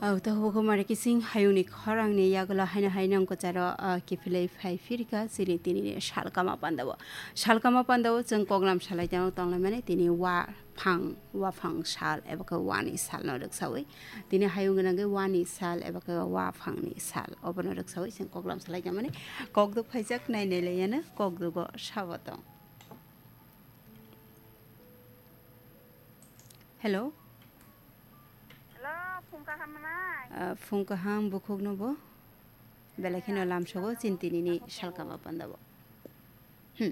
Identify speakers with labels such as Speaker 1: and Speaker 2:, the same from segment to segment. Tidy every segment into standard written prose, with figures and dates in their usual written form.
Speaker 1: to ho mare kising hayuni khorang ne yagala haina hainang ko charo kifilei phai firika siri tini shalkama pandawo jeng program salai jang tongla mane tini wa phang sal ebaka wani sal no raksawi tini hayung nang wani sal ebaka wa phang ni sal obano raksawi jeng program salai jang mane kokduk phaijak nai ne leyana kokdugo sabatong. Hello. Fungkahang bukhog no bo belakhin lam sogo chintini ni shalkama pandabo hm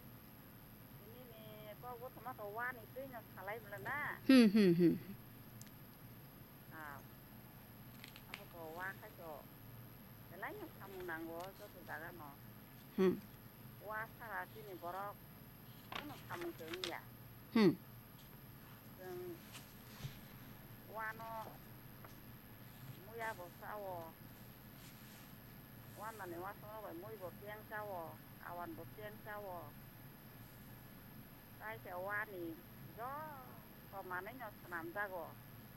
Speaker 2: ne wa so ba muy bo tiang chawo awan bo tiang chawo tai che wa ni do ko mane nyo sanam da go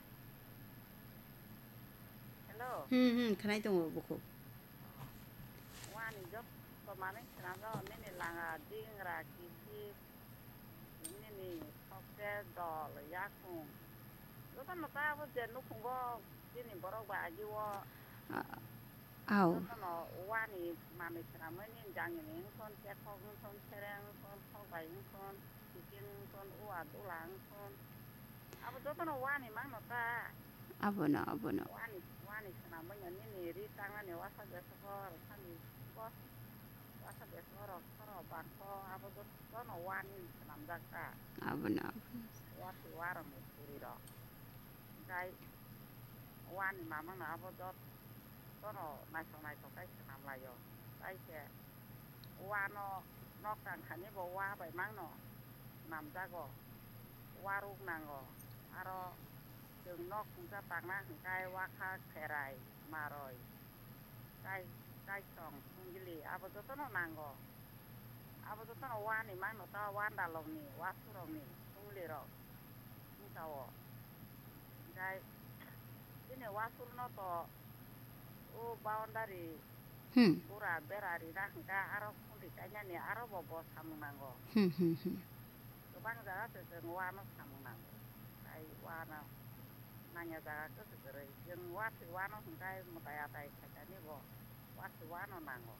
Speaker 2: hello
Speaker 1: khanai tong bo ko
Speaker 2: wa ni do ko mane sanam da ne ne la ga ding ra ki ki ne ni khoke do le ya ku do ta no ta bo de no ku go ni bo ro ba ji wo
Speaker 1: Aw.
Speaker 2: Wani mami ceramani jangan kon cekok kon cereng kon bayi kon bikin kon uat ulang kon apa tuh kan wani mang nota
Speaker 1: Abona
Speaker 2: wani ceramani ini ri tangan ya wasa besok kan di bos wasa besok koro bangko apa tuh kan wani ceram daka
Speaker 1: abona
Speaker 2: wasi warang puri do kai wani mama na apa tuh kono nasional to kai senam layo kai che wano nokan khani bo wa bai mangno nam jago warung nango aro jeung nok kunta tangna kai wa kha kherai maroi kai tong ngili abo to no nango abo to no wani mangno ta wanda longni wasurongni ngili ro ntawo kai ini wasurno to boundary pura berari rangka aro kundi kanya ni aro bobo samunango bang jaga seseng wano samunango kai wana nanya jaga ke segere jeung wati wano kai mutaya tai kacani bo wati wano nango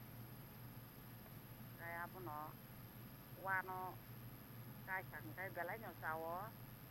Speaker 2: kai apa no wano kai sang kai belanyo sawo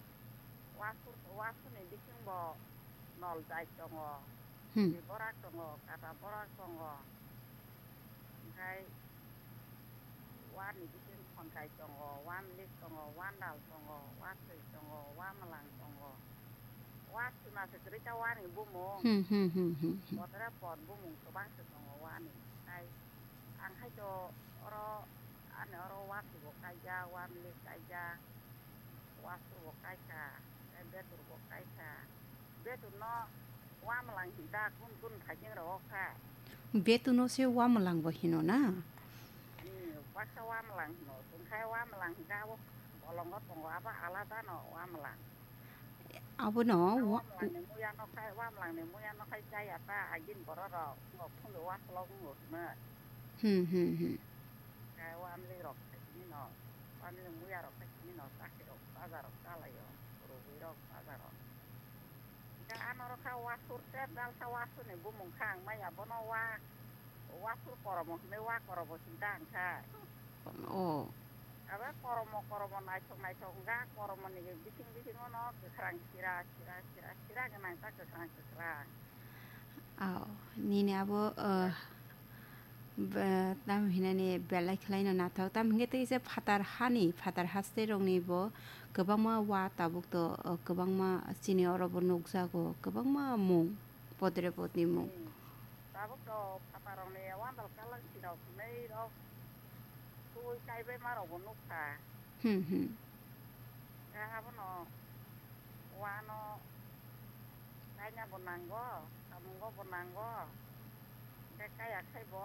Speaker 2: wasu ni bikin bo nol dai tongo di borak tongo kata borak tongo kai wan bikin kon kai tongo wan lik tongo wan dal tongo wasi tongo wan melang tongo wasi na sekreta wan ibu mo potera pot bumung to bang tongo wan kai ang hai to oro ane oro wasi bo kaja wan lik kaja wasu bo kaja betur bo kaja betur no wa melang hinda kun khajing ro kha
Speaker 1: betu no se wa melang bo hino na
Speaker 2: wa sa wa melang no kun khai wa melang hinda wo bolong go tong apa ala ta no wa melang
Speaker 1: abo no
Speaker 2: wa ne mu ya no khai wa melang ne mu ya no khai chai ata agin boro ro ngo phun wa slong ngo na kai wa mli ro ni no wa ne mu ya ro ni no ta ro ta ro ta la yo ro wi ro ta ro anoro ka wasur ter dal sa wasu ne bumung khang maya bono wa wasur koromo me wa koromo sindang ka
Speaker 1: oh
Speaker 2: aba koromo nai chong ga koromo ni bising ono kerang sira genang ta kerang
Speaker 1: ni ne abo tam hinane belai khlaina na thau tam hingete se phatar haste rongni bo kobangma wa tabuk to kobangma chini orobo nukjago kobangma mung podre potni mung
Speaker 2: tabuk to phatarong ne wan dal kalang sirau nei ro tui kai be maro bo nukta ya abono wano kanya bonanggo kamungo bonanggo kaya khai bo